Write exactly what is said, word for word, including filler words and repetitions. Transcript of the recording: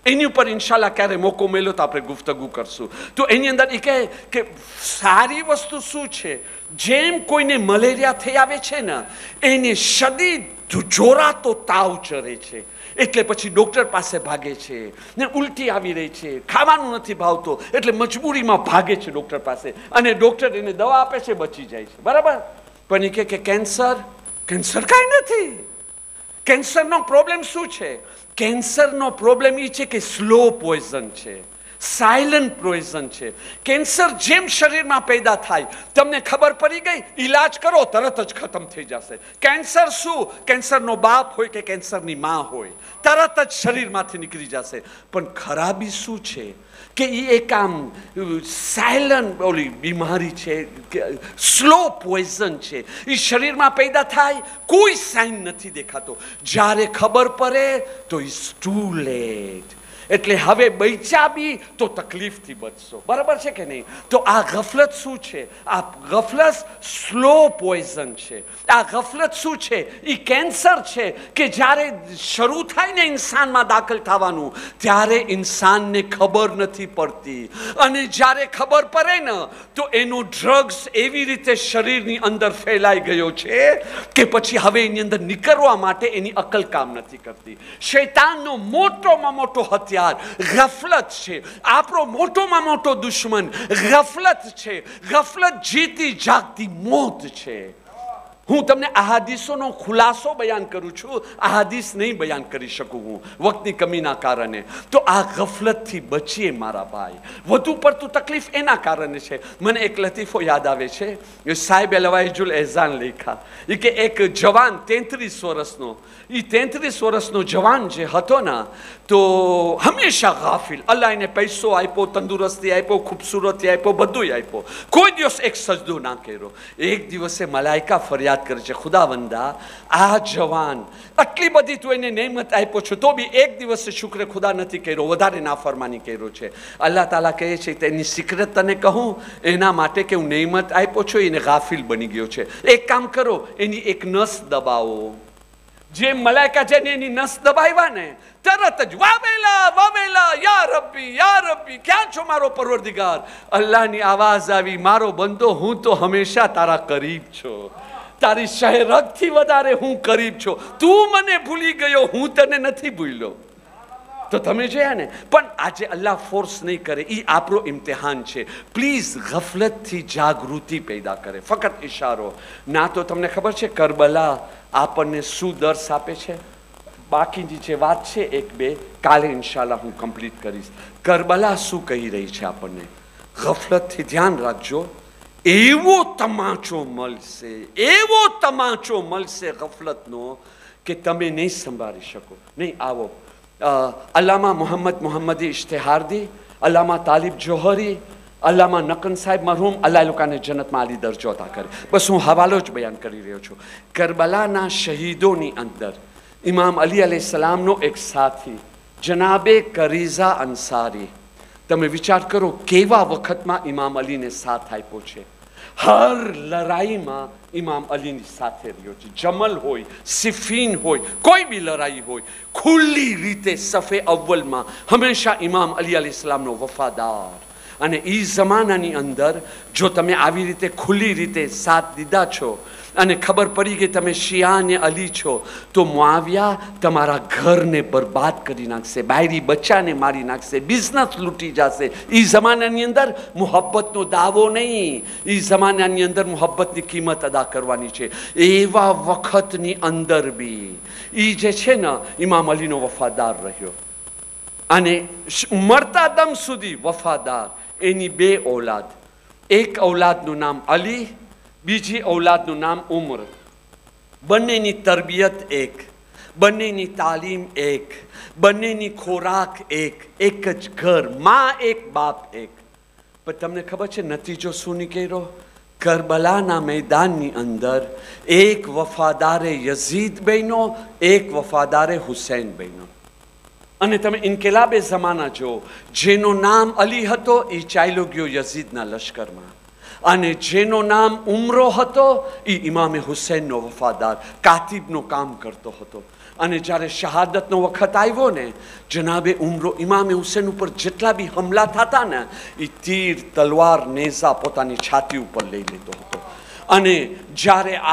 એની ઉપર ઇન્શાલ્લાહ ક્યારે મોકો મળ્યો તો આપણે ગુફ્તગુ કરશું. તો એની અંદર એ કહે કે સારી વસ્તુ શું છે, જેમ કોઈને મલેરિયા થઈ આવે છે ને, એને શદીદ જોરાતો તાવ ચરે છે, એટલે પછી ડૉક્ટર પાસે ભાગે છે, ને ઉલટી આવી રહી છે, ખાવાનું નથી ભાવતો, એટલે મજબૂરીમાં ભાગે છે ડૉક્ટર પાસે, અને ડૉક્ટર એને દવા આપે છે, બચી જાય છે, બરાબર. પણ એ કહે કે કેન્સર કેન્સર કાંઈ નથી. કેન્સરનો પ્રોબ્લેમ શું છે? કેન્સરનો પ્રોબ્લેમ એ છે કે સ્લો પોઈઝન છે, સાયલન્ટ પોઈઝન છે. કેન્સર જેમ શરીરમાં પેદા થાય, તમને ખબર પડી ગઈ, ઈલાજ કરો તરત જ ખતમ થઈ જશે. કેન્સર શું? કેન્સરનો બાપ હોય કે કેન્સરની માં હોય, તરત જ શરીરમાંથી નીકળી જશે. પણ ખરાબી શું છે કે એ એક આમ સાયલન્ટ ઓલી બીમારી છે, સ્લો પોઈઝન છે. એ શરીરમાં પેદા થાય, કોઈ સાઇન નથી દેખાતો, જ્યારે ખબર પડે તો ઇટ્સ ટુ લેટ. એટલે હવે બચ્યા બી તો તકલીફથી બચશો, બરાબર છે કે નહીં? તો આ ગફલત શું છે? આ ગફલત સ્લો પોઈઝન છે. આ ગફલત શું છે? એ કેન્સર છે કે જ્યારે શરૂ થાય ને ઇન્સાનમાં દાખલ થવાનું, ત્યારે ઇન્સાનને ખબર નથી પડતી, અને જ્યારે ખબર પડે ને તો એનો ડ્રગ્સ એવી રીતે શરીરની અંદર ફેલાઈ ગયો છે કે પછી હવે એની અંદર નીકળવા માટે એની અકલ કામ નથી કરતી. શૈતાનનો મોટોમાં મોટો હથિયાર ગફલત છે. આપણો મોટોમાં મોટો દુશ્મન ગફલત છે. ગફલત જીતી જાગતી મોત છે. હું તમને અહાદીસોનો ખુલાસો બયાન કરું છું, અહાદીસ નહીં બયાન કરી શકું હું વક્તની કમીના કારણે. તો આ ગફલતથી બચીએ મારા ભાઈ. વધુ પડતું તકલીફ એના કારણે છે. મને એક લતીફો યાદ આવે છે, સાહેબ લવાઈજુલ એહસાન લેખા, એ કે એક જવાન તેત્રીસ વર્ષનો, એ તેત્રીસ વર્ષનો જવાન જે હતો ને, તો હંમેશા ગાફિલ. અલ્લાહ એને પૈસો આપ્યો, તંદુરસ્તી આપ્યો, ખૂબસૂરતી આપ્યો, બધું આપ્યો, કોઈ દિવસ એક સજદો ના કર્યો. એક દિવસે મલાઈકા ફરિયાદ કરે છે, ખુદાવંદા, આ જવાન આટલી બધી તું એને નેમત આપ્યો છો, તો બી એક દિવસે શુક્ર ખુદા નથી કર્યો, વધારે નાફરમાની કર્યો છે. અલ્લાહ તાલા કહે છે તેની સિક્રેટ તને કહું, એના માટે કે હું નેમત આપ્યો છું, એને ગાફિલ બની ગયો છે. એક કામ કરો, એની એક નસ દબાવો. જે મલાઈકા જેને એની નસ દબાવ્યા ને, તરત જ વાવેલા વાવેલા, યા રબ્બી યા રબ્બી, ક્યાં છો મારો પરવરદિગાર? અલ્લાહની આવાજ આવી, મારો બંદો, હું તો હંમેશા તારા કરીબ છું, તારી શહેરથી વધારે હું કરીબ છું. તું મને ભૂલી ગયો, હું તને નથી ભૂલ્યો. તો તમે જોયા ને. પણ આજે અલ્લાહ ફોર્સ નહીં કરે, એ આપણો ઇમ્તિહાન છે. પ્લીઝ ગફલતથી જાગૃતિ પેદા કરે, ફક્ત ઇશારો ના. તો તમને ખબર છે કરબલા આપણને શું દર્શ આપે છે? બાકીની જે વાત છે એક બે કાલે ઇન્શાલ્લાહ હું કમ્પ્લીટ કરીશ. કરબલા શું કહી રહી છે આપણને? ગફલતથી ધ્યાન રાખજો, એવો તમાચો મળશે, એવો તમાચો મળશે ગફલતનો કે તમે નહીં સંભાળી શકો. નહીં આવો અલ્લામા મોહમ્મદ મોહમ્મદી ઇશ્તેહારદી, અલ્લામા તાલિબ જોહરી, અલ્લામા નકન સાહેબ મરહૂમ, અલ્લાહ એ લોકોને જન્નતમાં આલી દરજ્જો અતા કરે. બસ હું હવાલો જ બયાન કરી રહ્યો છું. કરબલાના શહીદોની અંદર ઇમામ અલી અલૈહિસ્સલામનો એક સાથી જનાબે કરીઝા અંસારી, તમે વિચાર કરો કેવા વખતમાં ઇમામ અલીને સાથ આપ્યો છે. હર લડાઈમાં ઇમામ અલીની સાથે રહ્યો છે. જમલ હોય, સિફીન હોય, કોઈ બી લડાઈ હોય, ખુલ્લી રીતે સફે અવ્વલમાં હંમેશા ઇમામ અલી અલૈહિસ્સલામનો વફાદાર. અને એ જમાનાની અંદર જો તમે આવી રીતે ખુલ્લી રીતે સાથ દીધા છો અને ખબર પડી કે તમે શિયા અને અલી છો, તો મુઆવિયા તમારા ઘરને બરબાદ કરી નાખશે, બાયરી બચ્ચાને મારી નાખશે, બિઝનેસ લૂંટી જશે. એ જમાનાની અંદર મુહબ્બતનો દાવો નહીં, એ જમાનાની અંદર મુહબ્બતની કિંમત અદા કરવાની છે. એવા વખતની અંદર બી એ જે છે ને ઇમામ અલીનો વફાદાર રહ્યો, અને મરતા દમ સુધી વફાદાર. એની બે ઔલાદ, એક ઔલાદનું નામ અલી, બીજી ઔલાદનું નામ ઉમર. બંનેની તરબિયત એક, બંનેની તાલીમ એક, બંનેની ખોરાક એક, એક જ ઘર, માં એક બાપ એક. પણ તમને ખબર છે નતીજો શું નીકળ્યો? કરબલાના મેદાનની અંદર એક વફાદારે યઝીદ બન્યો, એક વફાદારે હુસૈન બન્યો. અને તમે ઇન્કિલાબે જમાના જો, જેનો નામ અલી હતો એ ચાલ્યો ગયો યઝીદના લશ્કરમાં, અને જેનો નામ ઉમરો હતો એ ઇમામે હુસૈનનો વફાદાર કાતિબનું કામ કરતો હતો. અને જ્યારે શહાદતનો વખત આવ્યો ને, જનાબે ઉમરો ઇમામે હુસેન ઉપર જેટલા બી હમલા થતા ને, એ તીર તલવાર નેઝા પોતાની છાતી ઉપર લઈ લીધો હતો. અને જ્યારે